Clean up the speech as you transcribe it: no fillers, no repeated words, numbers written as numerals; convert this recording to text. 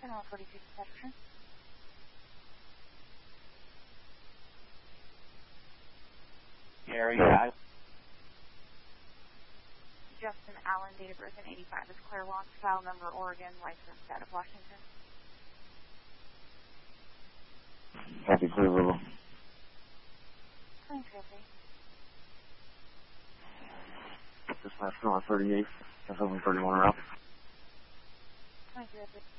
142 Peterson. Gary, yeah. Justin Allen, date of birth in 85 is Claremont, file number Oregon, license out of Washington. Happy Clearville. Thanks, Happy. This last one on 38, that's over 31 route. Thank you, Happy.